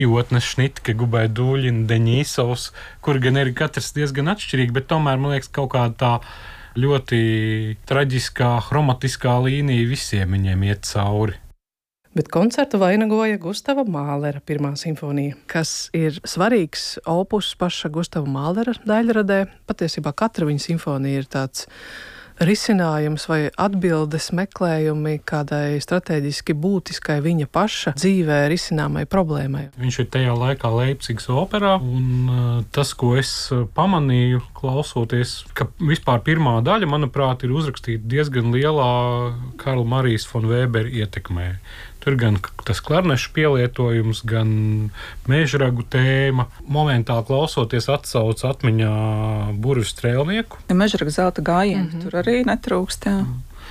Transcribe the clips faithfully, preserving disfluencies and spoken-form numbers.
Jotnes, Šnitke, Gubaiduļina, Deņīsovs, kur gan ir katrs diezgan atšķirīgi, bet tomēr, man liekas, kaut kāda tā ļoti traģiskā, chromatiskā līnija visiem viņiem iet cauri. Bet koncertu vainagoja Gustava Mālera pirmā simfonija, kas ir svarīgs opus paša Gustava Mālera daļradē. Patiesībā katra viņa simfonija ir tāds risinājums vai atbildes meklējumi kādai strateģiski būtiskai viņa paša dzīvē risināmai problēmai. Viņš ir tajā laikā Leipcigas operā, un tas, ko es pamanīju, klausoties, ka vispār pirmā daļa, manuprāt, ir uzrakstīta diezgan lielā Karla Marijas fon Vēbera ietekmē. Tur gan tas klarnešu pielietojums, gan mežragu tēma. Momentāli klausoties atsauc atmiņā Burvju strēlnieku. Ja mežraga zelta gājienu mm-hmm. tur arī netrūkst, jā.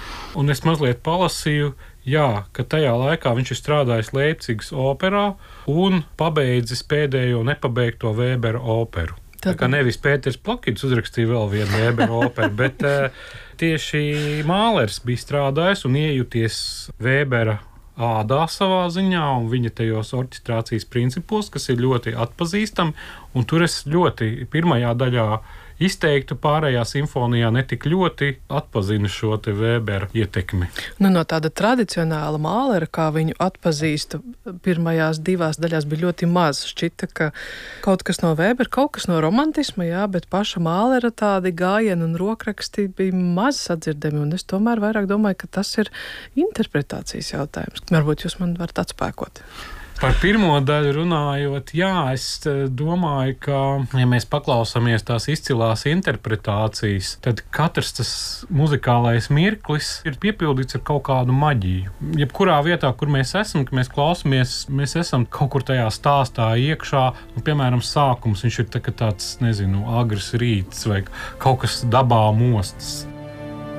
Un es mazliet palasīju, jā, ka tajā laikā viņš ir strādājis Leipcigas operā un pabeidzis pēdējo nepabeigto Vēbera operu. Tā kā nevis Pēters Plakits uzrakstīja vēl vienu Vēbera operu, bet tieši Mālers bija strādājis un iejuties Vēbera ādā savā ziņā un viņa tajos orķestrācijas principos, kas ir ļoti atpazīstami, un tur es ļoti pirmajā daļā izteiktu, pārējā simfonijā netik ļoti atpazinu šo te Vēbera ietekmi. Nu, no tāda tradicionāla Mālera, kā viņu atpazīstu, pirmajās divās daļās bija ļoti maz. Šķita, ka kaut kas no Vēbera, kaut kas no romantisma, jā, bet paša Mālera tādi gājieni un rokraksti bija maz sadzirdami, un es tomēr vairāk domāju, ka tas ir interpretācijas jautājums. Varbūt jūs man varat atspēkot. Par pirmo daļu runājot, jā, es domāju, ka, ja mēs paklausāmies tās izcilās interpretācijas, tad katrs tas muzikālais mirklis ir piepildīts ar kaut kādu maģiju. Jebkurā vietā, kur mēs esam, kad mēs klausāmies, mēs esam kaut kur tajā stāstā iekšā, un, piemēram, sākums, viņš ir tā, tāds, nezinu, agrs rīts vai kaut kas dabā mostas.